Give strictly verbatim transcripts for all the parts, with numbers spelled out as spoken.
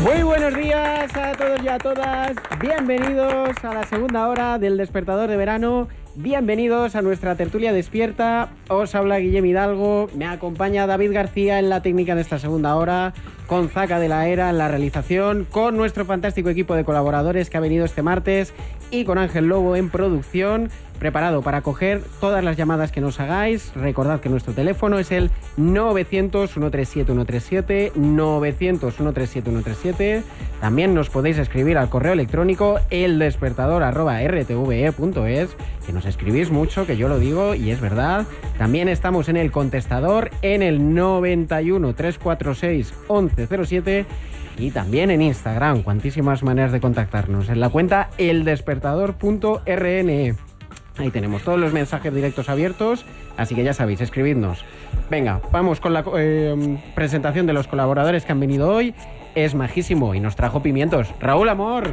Muy buenos días a todos y a todas. Bienvenidos a la segunda hora del Despertador de Verano. Bienvenidos a nuestra tertulia despierta. Os habla Guillem Hidalgo. Me acompaña David García en la técnica de esta segunda hora, con Zaca de la Era en la realización, con nuestro fantástico equipo de colaboradores que ha venido este martes y con Ángel Lobo en producción, preparado para coger todas las llamadas que nos hagáis. Recordad que nuestro teléfono es el novecientos, ciento treinta y siete, ciento treinta y siete, novecientos, ciento treinta y siete, ciento treinta y siete. También nos podéis escribir al correo electrónico eldespertador arroba r t v e punto es, que nos escribís mucho, que yo lo digo y es verdad. También estamos en el contestador en el noventa y uno, trescientos cuarenta y seis, once cero siete. Y también en Instagram, cuantísimas maneras de contactarnos, en la cuenta eldespertador punto r n e. Ahí tenemos todos los mensajes directos abiertos, así que ya sabéis, escribidnos. Venga, vamos con la eh, presentación de los colaboradores que han venido hoy. Es majísimo y nos trajo pimientos. Raúl Amor.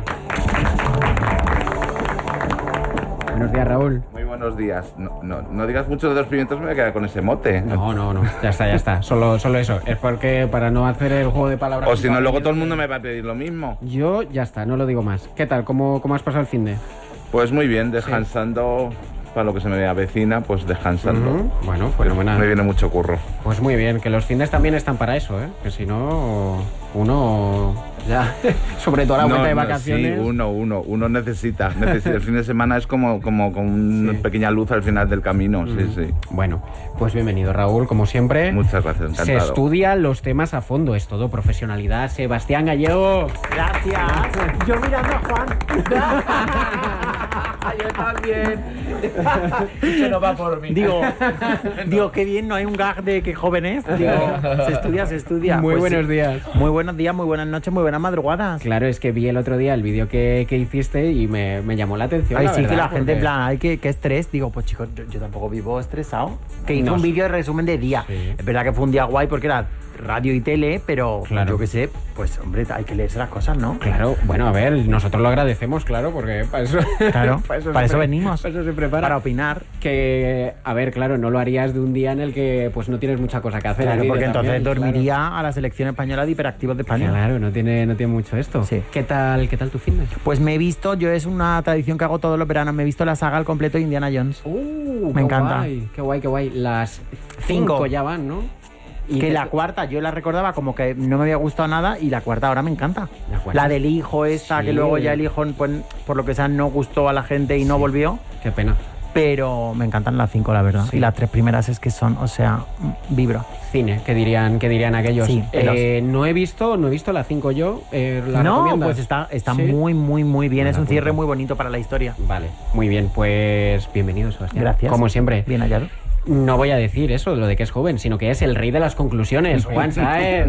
Buenos días, Raúl. Muy buenos días. No, no, no digas mucho de los pimientos, me voy a quedar con ese mote. No, no, no. Ya está, ya está. Solo, solo eso. Es porque para no hacer el juego de palabras... O si no, luego todo el mundo me va a pedir lo mismo. Yo ya está, no lo digo más. ¿Qué tal? ¿Cómo, cómo has pasado el finde? Pues muy bien, descansando, sí. Para lo que se me avecina, pues descansando. Uh-huh. Bueno, fenomenal. Me viene mucho curro. Pues muy bien, que los findes también están para eso, ¿eh? Que si no, uno ya, sobre todo a la vuelta no, de no, vacaciones... Sí, uno, uno, uno necesita, necesita. El fin de semana es como, como, como una sí. pequeña luz al final del camino, mm. sí, sí. Bueno, pues bienvenido, Raúl, como siempre. Muchas gracias, encantado. Se estudian los temas a fondo, es todo profesionalidad. Sebastián Gallego. Gracias. Yo mirando a Juan. Yo también. Se no va por mí. Digo, no. digo, qué bien, no hay un gag de qué joven es. Digo, se estudia, se estudia. Muy pues buenos sí. días. Muy buenos días, muy buenas noches, muy buenas madrugadas. Claro, es que vi el otro día el vídeo que, que hiciste y me, me llamó la atención. Ay, la sí, verdad, que la porque... gente en plan, ay, qué, qué estrés. Digo, pues chicos, yo, yo tampoco vivo estresado. Que hice no, un vídeo de resumen de día. Sí. Es verdad que fue un día guay porque era radio y tele, pero claro. Yo qué sé, pues hombre, hay que leerse las cosas, ¿no? Claro, bueno, a ver, nosotros lo agradecemos, claro, porque para eso, claro, para eso, para eso pre- venimos, para eso se prepara. Para opinar. Que, a ver, claro, no lo harías de un día en el que pues no tienes mucha cosa que hacer. Claro, porque entonces también, dormiría claro. a la selección española de hiperactivos de España. Claro, no tiene, no tiene mucho esto. Sí. ¿Qué tal, qué tal tu fin de? Pues me he visto, yo es una tradición que hago todos los veranos, me he visto la saga al completo de Indiana Jones. Uh, me encanta. Guay, qué guay, qué guay. Las cinco, cinco ya van, ¿no? Y que te... la cuarta yo la recordaba como que no me había gustado nada y la cuarta ahora me encanta. La, la del hijo esta, sí. Que luego ya el hijo, pues, por lo que sea, no gustó a la gente y sí. No volvió. Qué pena. Pero me encantan las cinco, la verdad. Sí. Y las tres primeras es que son, o sea, vibro. Cine, que dirían, que dirían aquellos. Sí, eh, no he visto, no he visto la cinco yo. Eh, ¿la no, recomiendas? Pues está, está ¿sí? muy, muy, muy bien. Bueno, es un cierre muy bonito para la historia. Vale, muy bien. Pues bienvenido, Sebastián. Gracias. Como siempre. Bien hallado. No voy a decir eso, lo de que es joven, sino que es el rey de las conclusiones, Juan Saez.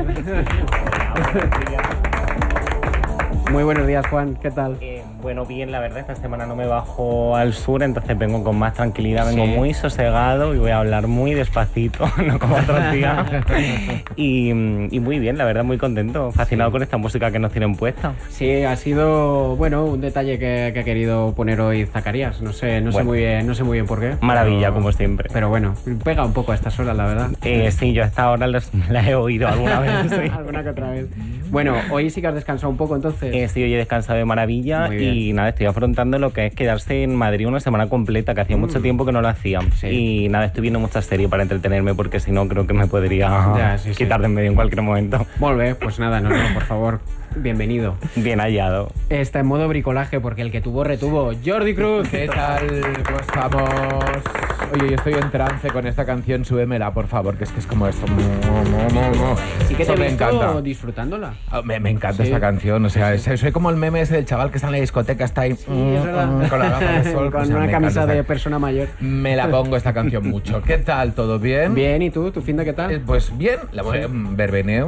Muy buenos días, Juan, ¿qué tal? Eh, bueno, bien, la verdad, esta semana no me bajo al sur, entonces vengo con más tranquilidad, vengo sí. muy sosegado y voy a hablar muy despacito, no como otros días. y, y muy bien, la verdad, muy contento, fascinado sí. con esta música que nos tienen puesta. Sí, ha sido, bueno, un detalle que, que ha querido poner hoy Zacarías, no sé, no, bueno, sé muy bien, no sé muy bien por qué. Maravilla, pero, como siempre. Pero bueno, pega un poco a estas horas, la verdad. Eh, sí, yo a esta hora los, la he oído alguna vez. Sí. Alguna que otra vez. Bueno, hoy sí que has descansado un poco, entonces. Eh, sí, hoy he descansado de maravilla y nada, estoy afrontando lo que es quedarse en Madrid una semana completa, que hacía mm. mucho tiempo que no lo hacía. Sí. Y nada, estoy viendo muchas series para entretenerme porque si no creo que me podría ya, sí, quitar sí. de en medio en cualquier momento. Volve, pues nada, no, no, por favor, bienvenido. Bien hallado. Está en modo bricolaje porque el que tuvo retuvo. Jordi Cruz. ¿Qué tal? ¿Cómo estamos? Oye, yo estoy en trance con esta canción, súbemela, por favor, que es que es como esto. Sí que te he me visto encanta. disfrutándola. Oh, me, me encanta sí. esta canción, o sea, sí. es, soy como el meme ese del chaval que está en la discoteca, está ahí sí, mm, es verdad. Mm, con la gafa de sol. Con o sea, una camisa encanta. de persona mayor. Me la pongo esta canción mucho. ¿Qué tal? ¿Todo bien? Bien, ¿y tú? ¿Tu fin de qué tal? Eh, pues bien, la voy, sí. verbeneo.